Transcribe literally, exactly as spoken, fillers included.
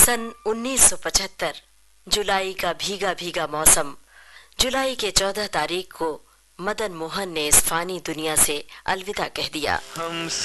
सन उन्नीस सौ पचहत्तर जुलाई का भीगा भीगा मौसम। जुलाई के चौदह तारीख को मदन मोहन ने इस फानी दुनिया से अलविदा कह दिया।